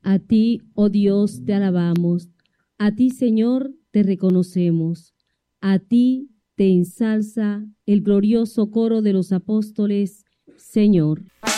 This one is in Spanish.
A ti, oh Dios, te alabamos. A ti, Señor, te reconocemos. A ti te ensalza el glorioso coro de los apóstoles, Señor.